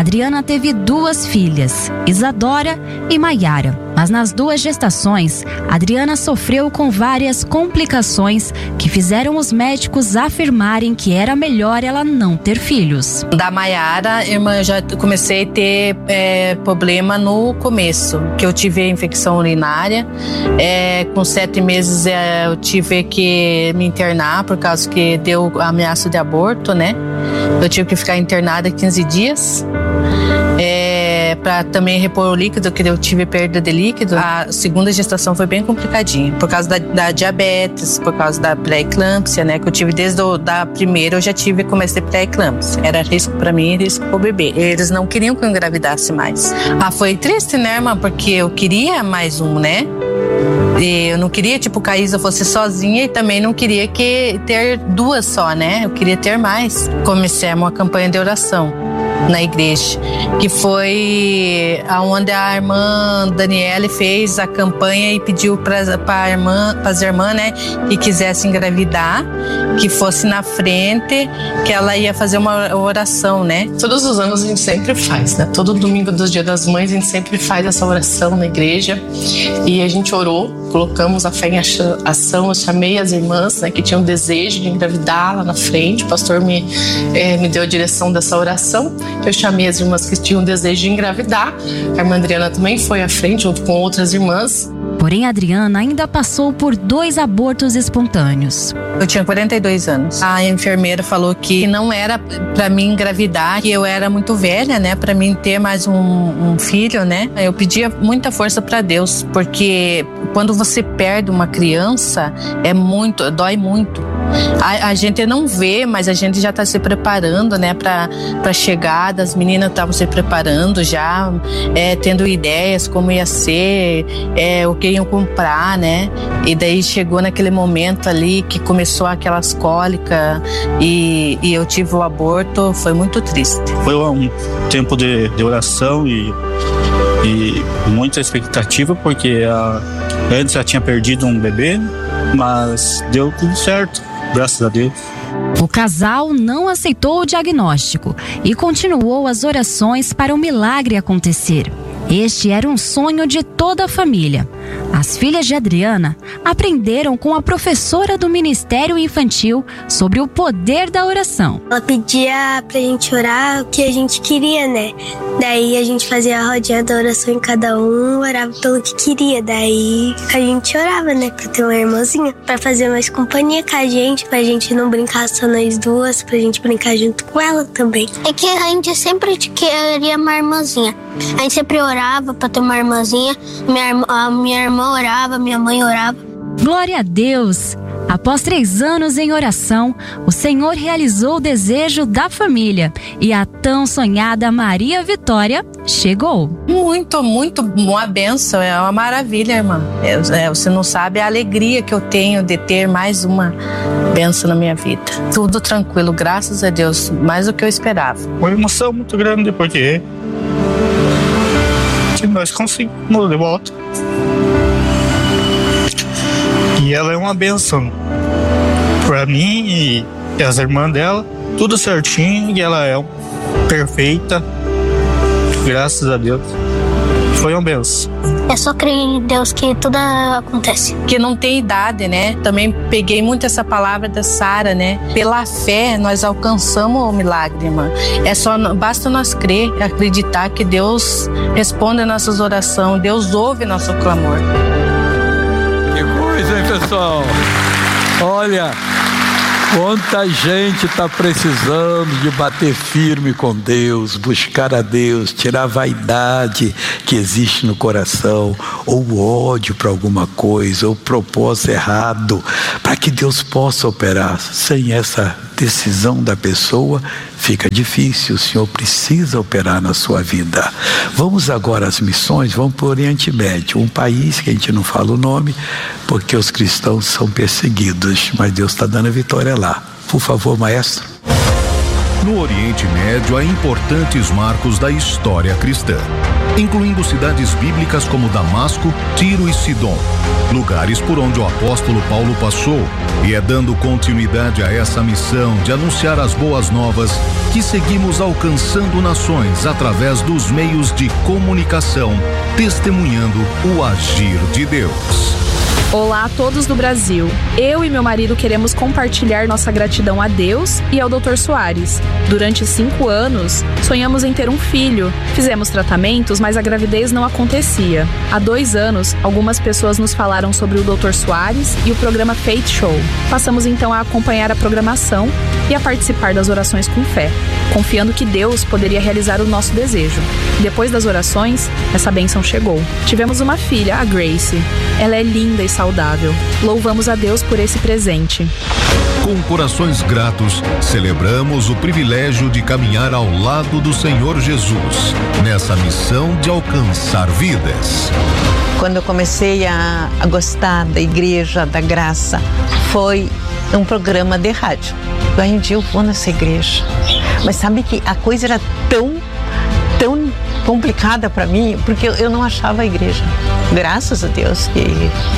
Adriana teve 2 filhas, Isadora e Maiara. Mas nas 2 gestações, Adriana sofreu com várias complicações que fizeram os médicos afirmarem que era melhor ela não ter filhos. Da Maiara, irmã, eu já comecei a ter problema no começo, que eu tive a infecção urinária. Com 7 meses eu tive que me internar por causa que deu ameaça de aborto, né? Eu tive que ficar internada 15 dias. Para também repor o líquido, que eu tive perda de líquido. A segunda gestação foi bem complicadinha, por causa da diabetes, por causa da pré-eclâmpsia, né? Que eu tive desde da primeira, eu já comecei pré-eclâmpsia. Era risco para mim e risco pro bebê. Eles não queriam que eu engravidasse mais. Foi triste, né, irmã? Porque eu queria mais um, né? E eu não queria, que a Isa fosse sozinha e também não queria ter 2 só, né? Eu queria ter mais. Comecei uma campanha de oração na igreja, que foi onde a irmã Daniele fez a campanha e pediu para as irmãs, né, que quisesse engravidar, que fosse na frente, que ela ia fazer uma oração, né? Todos os anos a gente sempre faz, né? Todo domingo do Dia das Mães a gente sempre faz essa oração na igreja e a gente orou, colocamos a fé em ação. Eu chamei as irmãs, né, que tinham desejo de engravidar lá na frente. O pastor me deu a direção dessa oração. Eu chamei as irmãs que tinham desejo de engravidar. A irmã Adriana também foi à frente, junto com outras irmãs. Porém, a Adriana ainda passou por 2 abortos espontâneos. Eu tinha 42 anos. A enfermeira falou que não era para mim engravidar, que eu era muito velha, né, para mim ter mais um filho, né. Eu pedia muita força para Deus, porque quando você perde uma criança, dói muito. A gente não vê, mas a gente já está se preparando, né, para a chegada. As meninas estavam se preparando já, tendo ideias como ia ser, o que iam comprar, né. E daí chegou naquele momento ali que começou aquelas cólicas e eu tive o aborto. Foi muito triste. Foi um tempo de oração e muita expectativa, porque antes já tinha perdido um bebê, mas deu tudo certo. Graças a Deus. O casal não aceitou o diagnóstico e continuou as orações para o milagre acontecer. Este era um sonho de toda a família. As filhas de Adriana aprenderam com a professora do Ministério Infantil sobre o poder da oração. Ela pedia pra gente orar o que a gente queria, né? Daí a gente fazia a rodinha da oração em cada um, orava pelo que queria. Daí a gente orava, né? Pra ter uma irmãzinha, pra fazer mais companhia com a gente, pra gente não brincar só nós duas, pra gente brincar junto com ela também. É que a gente sempre queria uma irmãzinha. A gente sempre orava pra ter uma irmãzinha. A minha irmã orava, minha mãe orava. Glória a Deus! Após 3 anos em oração, o Senhor realizou o desejo da família e a tão sonhada Maria Vitória chegou. Muito, uma bênção, é uma maravilha, irmã. Você não sabe a alegria que eu tenho de ter mais uma bênção na minha vida. Tudo tranquilo, graças a Deus, mais do que eu esperava. Uma emoção muito grande, porque nós conseguimos de volta. E ela é uma bênção pra mim e as irmãs dela, tudo certinho, e ela é perfeita, graças a Deus. Foi uma bênção. É só crer em Deus que tudo acontece. Que não tem idade, né? Também peguei muito essa palavra da Sara, né? Pela fé nós alcançamos o milagre, irmã. Basta nós crer, acreditar que Deus responde às nossas orações, Deus ouve nosso clamor. Que coisa, hein, pessoal? Olha, quanta gente está precisando de bater firme com Deus, buscar a Deus, tirar a vaidade que existe no coração, ou o ódio para alguma coisa, ou o propósito errado, para que Deus possa operar. Sem essa decisão da pessoa, fica difícil. O Senhor precisa operar na sua vida. Vamos agora às missões. Vamos para o Oriente Médio, um país que a gente não fala o nome, porque os cristãos são perseguidos, mas Deus está dando a vitória lá. Por favor, maestro. No Oriente Médio há importantes marcos da história cristã, incluindo cidades bíblicas como Damasco, Tiro e Sidom, lugares por onde o apóstolo Paulo passou, e é dando continuidade a essa missão de anunciar as boas novas que seguimos alcançando nações através dos meios de comunicação, testemunhando o agir de Deus. Olá a todos do Brasil. Eu e meu marido queremos compartilhar nossa gratidão a Deus e ao Dr. Soares. Durante 5 anos, sonhamos em ter um filho. Fizemos tratamentos, mas a gravidez não acontecia. Há 2 anos, algumas pessoas nos falaram sobre o Dr. Soares e o programa Faith Show. Passamos então a acompanhar a programação e a participar das orações com fé, confiando que Deus poderia realizar o nosso desejo. Depois das orações, essa bênção chegou. Tivemos uma filha, a Grace. Ela é linda e saudável. Louvamos a Deus por esse presente. Com corações gratos, celebramos o privilégio de caminhar ao lado do Senhor Jesus, nessa missão de alcançar vidas. Quando eu comecei a gostar da igreja, da graça, foi um programa de rádio. Hoje em dia eu vou nessa igreja. Mas sabe que a coisa era tão complicada para mim, porque eu não achava a igreja. Graças a Deus que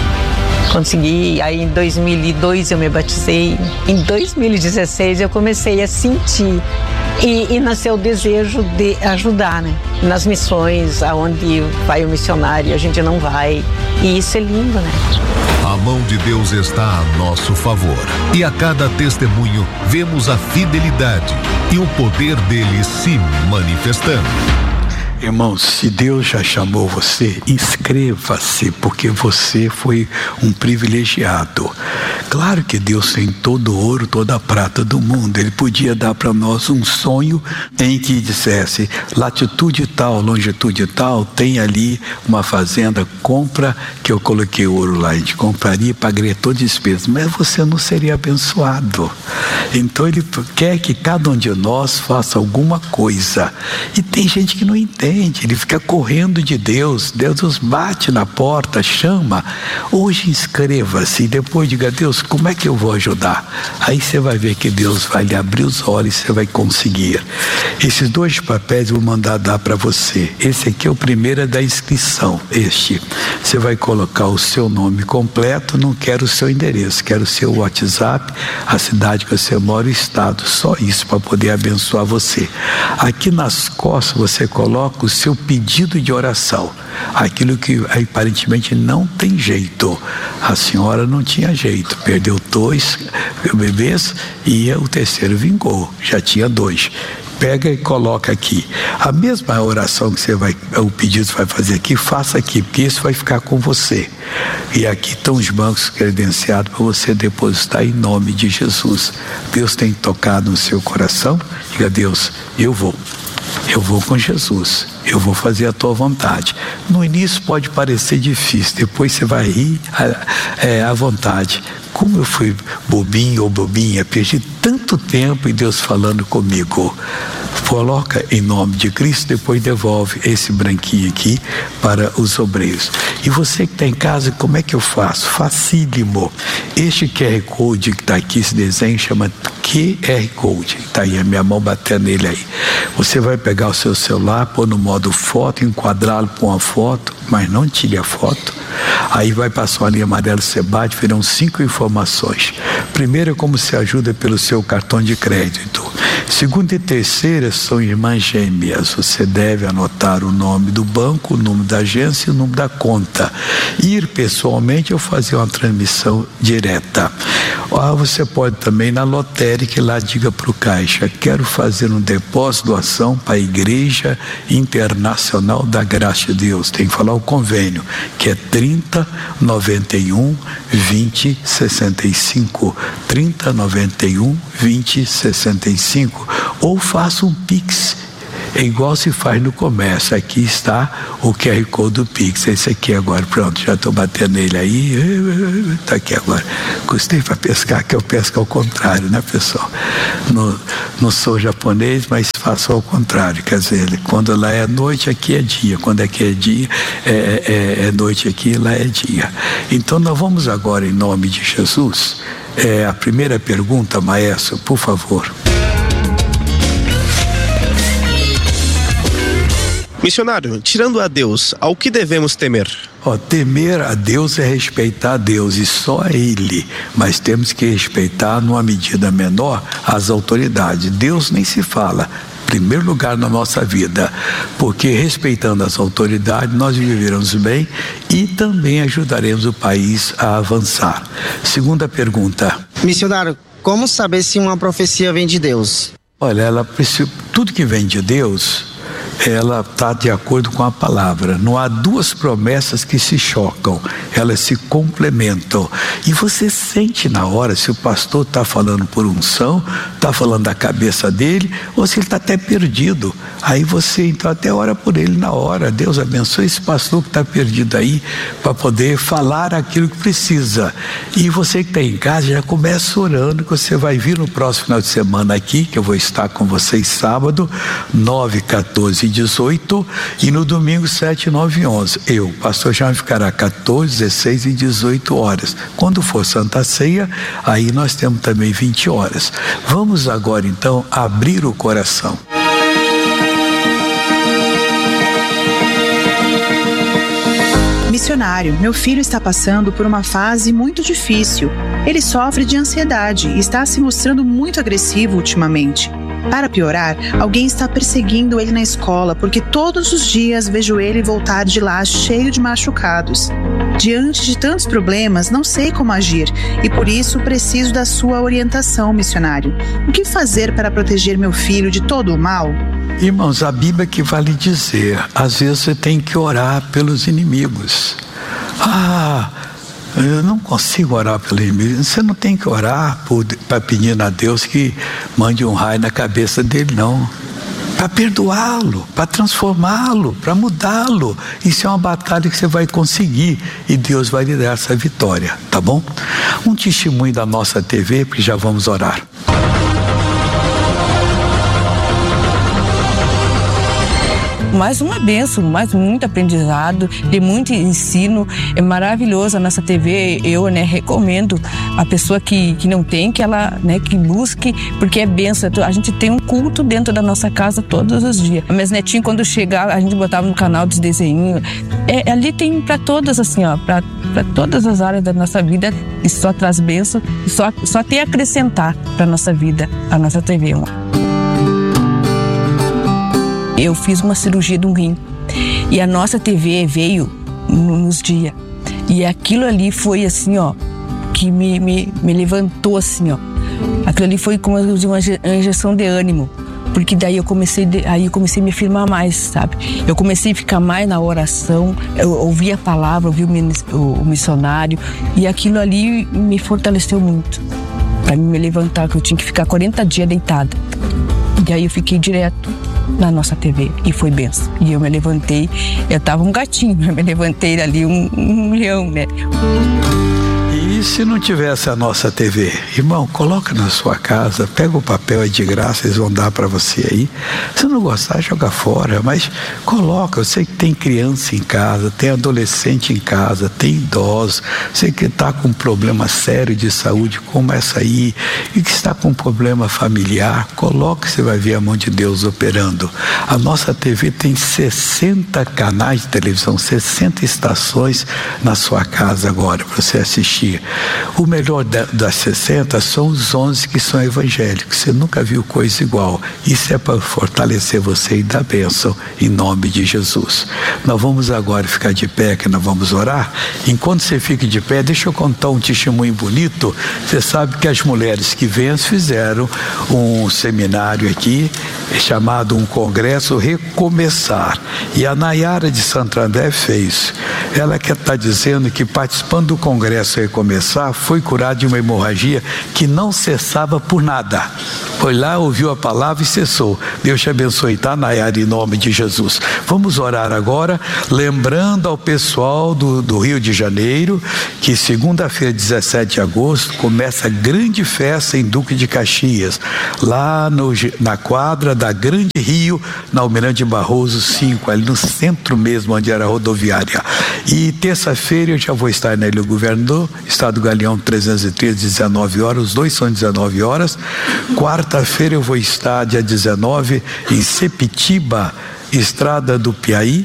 consegui. Aí em 2002 eu me batizei. Em 2016 eu comecei a sentir e nasceu o desejo de ajudar, né? Nas missões, aonde vai o missionário, a gente não vai. E isso é lindo, né? A mão de Deus está a nosso favor. E a cada testemunho vemos a fidelidade e o poder dele se manifestando. Irmãos, se Deus já chamou você, inscreva-se, porque você foi um privilegiado. Claro que Deus tem todo o ouro, toda a prata do mundo. Ele podia dar para nós um sonho em que dissesse: latitude tal, longitude tal, tem ali uma fazenda, compra, que eu coloquei ouro lá. A gente compraria e pagaria toda a despesa, mas você não seria abençoado. Então ele quer que cada um de nós faça alguma coisa. E tem gente que não entende. Ele fica correndo de Deus. Deus nos bate na porta, chama. Hoje inscreva-se e depois diga: Deus, como é que eu vou ajudar? Aí você vai ver que Deus vai lhe abrir os olhos e você vai conseguir. Esses 2 papéis eu vou mandar dar para você. Esse aqui é o primeiro, é da inscrição. Você vai colocar o seu nome completo. Não quero o seu endereço, quero o seu WhatsApp, a cidade que você mora, o estado. Só isso para poder abençoar você. Aqui nas costas você coloca o seu pedido de oração, aquilo que aparentemente não tem jeito. A senhora não tinha jeito, perdeu 2 bebês e o terceiro vingou, já tinha 2. Pega e coloca aqui. A mesma oração que o pedido que você vai fazer aqui, faça aqui, porque isso vai ficar com você. E aqui estão os bancos credenciados para você depositar em nome de Jesus. Deus tem tocado no seu coração. Diga: Deus, eu vou com Jesus, eu vou fazer a tua vontade. No início pode parecer difícil, depois você vai rir à vontade. Como eu fui bobinho ou bobinha, perdi tanto tempo em Deus falando comigo. Coloca em nome de Cristo, depois devolve esse branquinho aqui para os obreiros. E você que está em casa, como é que eu faço? Facílimo. Este QR Code que está aqui, esse desenho chama QR Code. Está aí a minha mão batendo nele aí. Você vai pegar o seu celular, pôr no modo foto, enquadrá-lo com a foto, mas não tire a foto. Aí vai passar uma linha amarela, você bate, virão 5 informações. Primeiro é como se ajuda pelo seu cartão de crédito. Segunda e terceira são irmãs gêmeas. Você deve anotar o nome do banco, o nome da agência e o nome da conta. Ir pessoalmente ou fazer uma transmissão direta. Você pode também na lotérica, lá diga para o caixa: quero fazer um depósito, doação para a Igreja Internacional da Graça de Deus. Tem que falar o convênio, que é 30 91 20 65. 30 91 20 65. Ou faça um Pix. É igual se faz no comércio. Aqui está o QR Code do Pix. Esse aqui agora, pronto, já estou batendo nele aí. Está aqui agora. Gostei para pescar, que eu pesco ao contrário, né, pessoal? Não sou japonês, mas faço ao contrário. Quer dizer, quando lá é noite, aqui é dia. Quando aqui é dia, é noite aqui, lá é dia. Então nós vamos agora, em nome de Jesus. A primeira pergunta, maestro, por favor. Missionário, tirando a Deus, ao que devemos temer? Temer a Deus é respeitar a Deus e só a Ele, mas temos que respeitar numa medida menor as autoridades. Deus nem se fala. Primeiro lugar na nossa vida, porque respeitando as autoridades nós viveremos bem e também ajudaremos o país a avançar. Segunda pergunta. Missionário, como saber se uma profecia vem de Deus? Olha, tudo que vem de Deus, ela está de acordo com a palavra. Não há duas promessas que se chocam, elas se complementam. E você sente na hora se o pastor está falando por unção, está falando da cabeça dele, ou se ele está até perdido. Aí você então até ora por ele na hora. Deus abençoe esse pastor que está perdido aí, para poder falar aquilo que precisa. E você que está em casa, já começa orando, que você vai vir no próximo final de semana aqui, que eu vou estar com vocês sábado, 9, 14 e 18, e no domingo 7, 9 e 11. Eu, pastor João, ficará 14, 16 e 18 horas. Quando for Santa Ceia, aí nós temos também 20 horas. Vamos agora então abrir o coração. Missionário, meu filho está passando por uma fase muito difícil. Ele sofre de ansiedade e está se mostrando muito agressivo ultimamente. Para piorar, alguém está perseguindo ele na escola porque todos os dias vejo ele voltar de lá cheio de machucados. Diante de tantos problemas, não sei como agir e por isso preciso da sua orientação, missionário. O que fazer para proteger meu filho de todo o mal? Irmãos, a Bíblia que vale dizer, às vezes você tem que orar pelos inimigos. Eu não consigo orar pelo inimigo. Você não tem que orar para pedir a Deus que mande um raio na cabeça dele, não. Para perdoá-lo, para transformá-lo, para mudá-lo. Isso é uma batalha que você vai conseguir e Deus vai lhe dar essa vitória, tá bom? Um testemunho da nossa TV, porque já vamos orar. Mais uma bênção, mais muito aprendizado, de muito ensino, é maravilhoso a nossa TV. Eu, recomendo a pessoa que não tem, que ela, que busque, porque é bênção. A gente tem um culto dentro da nossa casa todos os dias. Meus netinhos, quando chegava, a gente botava no canal dos desenhos. Ali tem para todas, assim, para todas as áreas da nossa vida, e só traz bênção, e só tem a acrescentar para nossa vida, a nossa TV. Eu fiz uma cirurgia de um rim e a nossa TV veio nos dias. E aquilo ali foi assim, que me levantou assim, Aquilo ali foi como uma injeção de ânimo. Porque daí eu comecei a me firmar mais, sabe? Eu comecei a ficar mais na oração, eu ouvi a palavra, ouvi o missionário, e aquilo ali me fortaleceu muito. Para me levantar, que eu tinha que ficar 40 dias deitada. E aí eu fiquei direto na nossa TV e foi benção. E eu me levantei, eu tava um gatinho, eu me levantei ali um leão, E se não tivesse a nossa TV? Irmão, coloca na sua casa, pega o papel, é de graça, eles vão dar para você aí. Se não gostar, joga fora, mas coloca. Eu sei que tem criança em casa, tem adolescente em casa, tem idosos, sei que está com um problema sério de saúde como essa aí, e que está com um problema familiar, coloca, você vai ver a mão de Deus operando. A nossa TV tem 60 canais de televisão, 60 estações na sua casa agora para você assistir. O melhor das 60 são os 11 que são evangélicos. Você nunca viu coisa igual. Isso é para fortalecer você e dar bênção em nome de Jesus. Nós vamos agora ficar de pé, que nós vamos orar. Enquanto você fica de pé, deixa eu contar um testemunho bonito. Você sabe que as mulheres que vêm fizeram um seminário aqui, chamado um congresso Recomeçar. E a Nayara de Santo André fez. Ela que está dizendo que participando do congresso Recomeçar, foi curado de uma hemorragia que não cessava por nada. Foi lá, ouviu a palavra e cessou. Deus te abençoe, tá, Nayara, em nome de Jesus. Vamos orar agora, lembrando ao pessoal do Rio de Janeiro, que segunda-feira, 17 de agosto, começa a grande festa em Duque de Caxias, lá na quadra da Grande Rio, na Almirante Barroso 5, ali no centro mesmo, onde era a rodoviária. E terça-feira eu já vou estar na Ilha do Governador, está Estado Galeão 313, 19 horas, os dois são 19 horas. Quarta-feira eu vou estar, dia 19, em Sepitiba, Estrada do Piauí,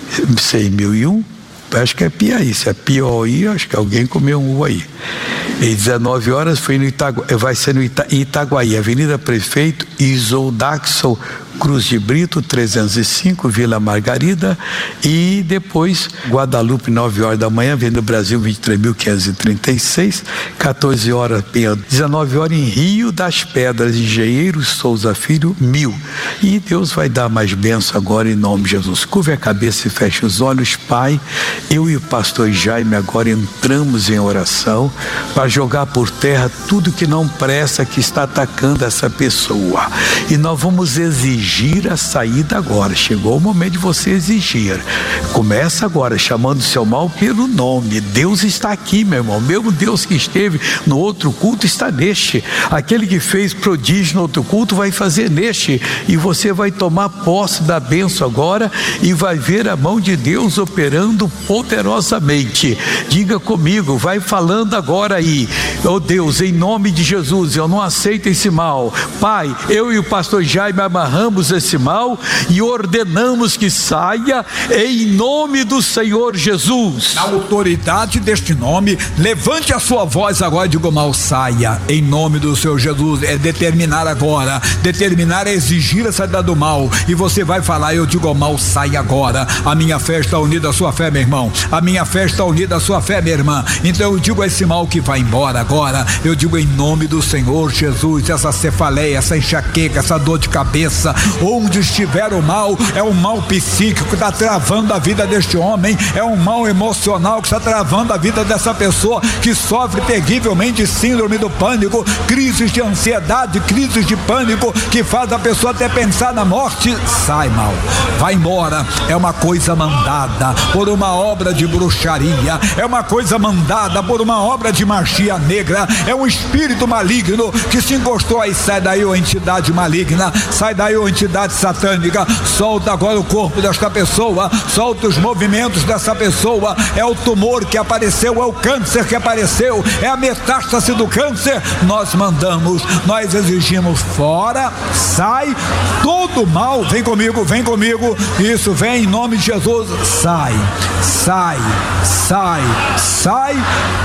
6.001. Acho que é Piauí, se é Piauí, acho que alguém comeu um aí. E 19 horas vai ser no Itaguaí, Avenida Prefeito Isoldaxo Cruz de Brito, 305, Vila Margarida. E depois Guadalupe, 9 horas da manhã, Avenida Brasil 23.536, 14 horas, 19 horas em Rio das Pedras, Engenheiro Souza Filho, 1000. E Deus vai dar mais bênção agora em nome de Jesus. Curve a cabeça e feche os olhos. Pai, eu e o pastor Jaime agora entramos em oração para jogar por terra tudo que não presta, que está atacando essa pessoa. E nós vamos exigir a saída agora. Chegou o momento de você exigir. Começa agora chamando o seu mal pelo nome. Deus está aqui, meu irmão. Mesmo Deus que esteve no outro culto está neste. Aquele que fez prodígio no outro culto vai fazer neste. E você vai tomar posse da bênção agora e vai ver a mão de Deus operando poderosamente. Diga comigo, vai falando agora aí. Oh Deus, em nome de Jesus, eu não aceito esse mal. Pai, eu e o pastor Jaime amarramos esse mal e ordenamos que saia em nome do Senhor Jesus. Na autoridade deste nome, levante a sua voz agora e diga: o mal saia em nome do Senhor Jesus. É determinar agora, determinar é exigir a saída do mal, e você vai falar: eu digo ao mal, sai agora. A minha fé está unida à sua fé, meu irmão. A minha fé está unida à sua fé, minha irmã. Então eu digo a esse mal que vai embora agora, eu digo em nome do Senhor Jesus. Essa cefaleia, essa enxaqueca, essa dor de cabeça, onde estiver o mal, é um mal psíquico que está travando a vida deste homem, é um mal emocional que está travando a vida dessa pessoa que sofre terrivelmente de síndrome do pânico, crises de ansiedade, crises de pânico que faz a pessoa até pensar na morte. Sai, mal, vai embora. É uma coisa mandada por uma obra de bruxaria, é uma coisa mandada por uma obra de magia negra, é um espírito maligno que se encostou aí. Sai daí, ô entidade maligna, sai daí, ô entidade satânica. Solta agora o corpo desta pessoa, solta os movimentos dessa pessoa. É o tumor que apareceu, é o câncer que apareceu, é a metástase do câncer. Nós mandamos, nós exigimos: fora, sai todo mal. Vem comigo, isso, vem em nome de Jesus. Sai, sai, sai, sai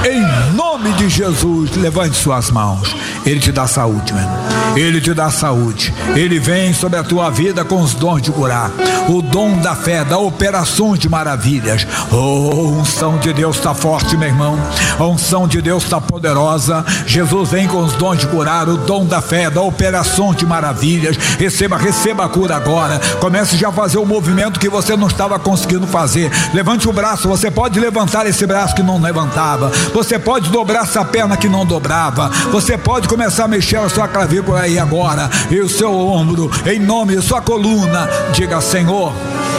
em nome de Jesus. Levante suas mãos. Ele te dá saúde, meu irmão. Ele te dá saúde. Ele vem sobre a tua vida com os dons de curar, o dom da fé, da operação de maravilhas. Oh, a unção de Deus está forte, meu irmão. A unção de Deus está poderosa. Jesus vem com os dons de curar, o dom da fé, da operação de maravilhas. Receba a cura agora. Comece já a fazer o movimento que você não estava conseguindo fazer. Levante o braço. Você pode levantar esse braço que não levantava. Você pode dobrar essa perna que não dobrava. Você pode começar a mexer a sua clavícula aí agora, e o seu ombro, em nome de sua coluna. Diga: Senhor,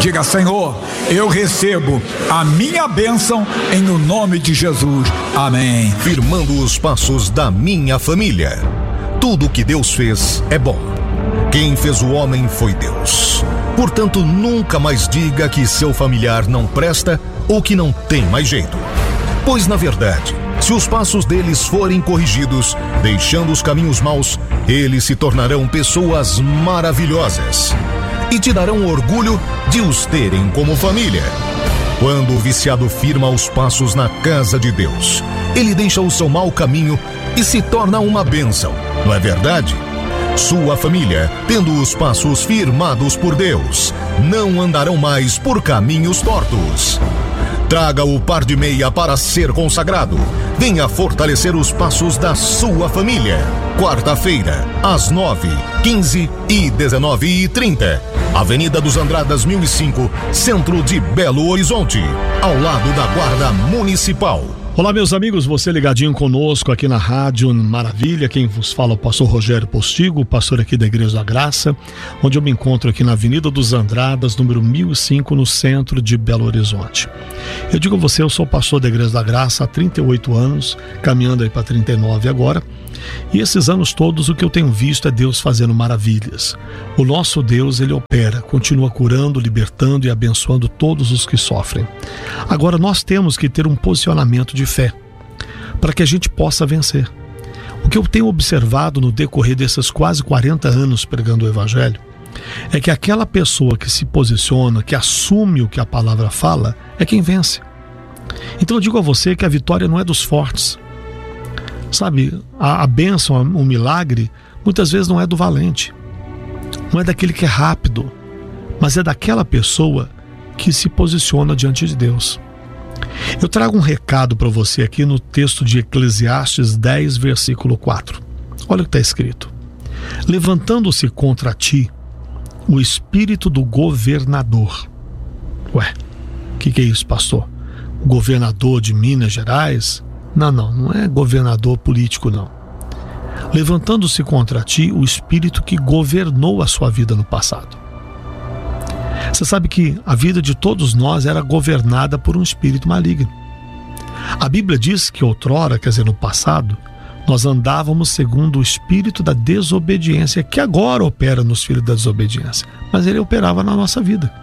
eu recebo a minha bênção em o nome de Jesus. Amém. Firmando os passos da minha família. Tudo que Deus fez é bom. Quem fez o homem foi Deus. Portanto, nunca mais diga que seu familiar não presta ou que não tem mais jeito. Pois, na verdade, se os passos deles forem corrigidos, deixando os caminhos maus, eles se tornarão pessoas maravilhosas e te darão orgulho de os terem como família. Quando o viciado firma os passos na casa de Deus, ele deixa o seu mau caminho e se torna uma bênção, não é verdade? Sua família, tendo os passos firmados por Deus, não andarão mais por caminhos tortos. Traga o par de meia para ser consagrado. Venha fortalecer os passos da sua família. Quarta-feira, às 9, 15 e 19h30. Avenida dos Andradas 1005, centro de Belo Horizonte, ao lado da Guarda Municipal. Olá, meus amigos, você ligadinho conosco aqui na Rádio Maravilha. Quem vos fala é o pastor Rogério Postigo, pastor aqui da Igreja da Graça, onde eu me encontro aqui na Avenida dos Andradas, número 1005, no centro de Belo Horizonte. Eu digo a você, eu sou pastor da Igreja da Graça há 38 anos, caminhando aí para 39 agora. E esses anos todos o que eu tenho visto é Deus fazendo maravilhas. O nosso Deus, ele opera, continua curando, libertando e abençoando todos os que sofrem. Agora nós temos que ter um posicionamento de fé. para que a gente possa vencer. O que eu tenho observado no decorrer desses quase 40 anos pregando o Evangelho é que aquela pessoa que se posiciona, que assume o que a palavra fala, é quem vence. Então eu digo a você que a vitória não é dos fortes. Sabe, a bênção, o milagre, muitas vezes não é do valente, não é daquele que é rápido, mas é daquela pessoa que se posiciona diante de Deus. Eu trago um recado para você aqui no texto de Eclesiastes 10, versículo 4. Olha o que está escrito: levantando-se contra ti o espírito do governador. Ué, o que é isso, pastor? O governador de Minas Gerais? Não é governador político, não. Levantando-se contra ti o espírito que governou a sua vida no passado. Você sabe que a vida de todos nós era governada por um espírito maligno. A Bíblia diz que outrora, quer dizer, no passado, nós andávamos segundo o espírito da desobediência, que agora opera nos filhos da desobediência, mas ele operava na nossa vida.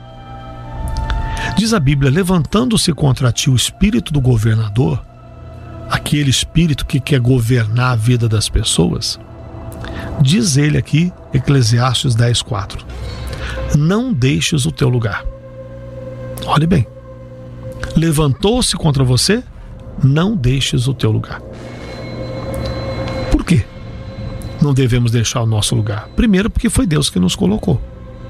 Diz a Bíblia: levantando-se contra ti o espírito do governador, aquele espírito que quer governar a vida das pessoas. Diz ele aqui, Eclesiastes 10, 4: não deixes o teu lugar. Olhe bem, levantou-se contra você, não deixes o teu lugar. Por quê não devemos deixar o nosso lugar? Primeiro, porque foi Deus que nos colocou,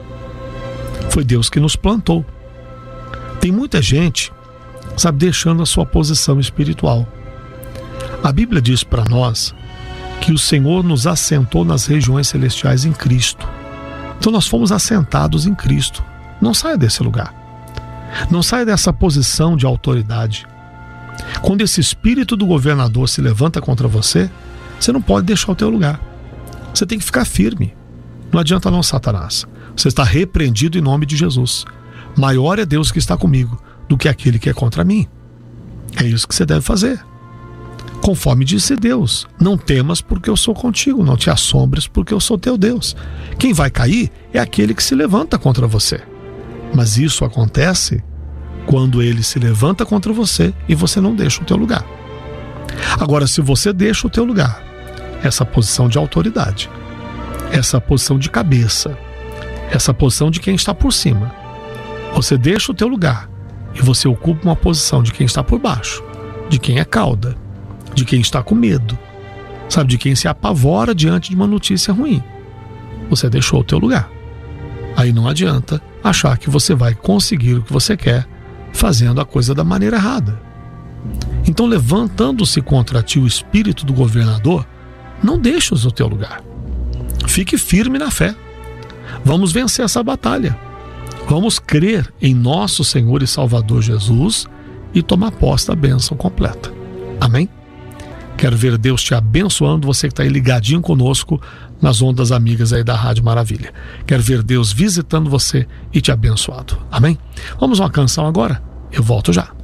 foi Deus que nos plantou. Tem muita gente, sabe, deixando a sua posição espiritual. A Bíblia diz para nós que o Senhor nos assentou nas regiões celestiais em Cristo. Então nós fomos assentados em Cristo. Não saia desse lugar. Não saia dessa posição de autoridade. Quando esse espírito do governador se levanta contra você, você não pode deixar o teu lugar. Você tem que ficar firme. Não adianta não, Satanás. Você está repreendido em nome de Jesus. Maior é Deus que está comigo do que aquele que é contra mim. É isso que você deve fazer. Conforme disse Deus: não temas porque eu sou contigo, não te assombres porque eu sou teu Deus. Quem vai cair é aquele que se levanta contra você. Mas isso acontece quando ele se levanta contra você e você não deixa o teu lugar. Agora, se você deixa o teu lugar, essa posição de autoridade, essa posição de cabeça, essa posição de quem está por cima, você deixa o teu lugar e você ocupa uma posição de quem está por baixo, de quem é cauda, de quem está com medo, sabe, de quem se apavora diante de uma notícia ruim. Você deixou o teu lugar. Aí não adianta achar que você vai conseguir o que você quer fazendo a coisa da maneira errada. Então, levantando-se contra ti o espírito do governador, não deixes o teu lugar. Fique firme na fé. Vamos vencer essa batalha. Vamos crer em nosso Senhor e Salvador Jesus e tomar posse da bênção completa. Amém? Quero ver Deus te abençoando, você que está aí ligadinho conosco nas ondas amigas aí da Rádio Maravilha. Quero ver Deus visitando você e te abençoando. Amém? Vamos a uma canção agora? Eu volto já.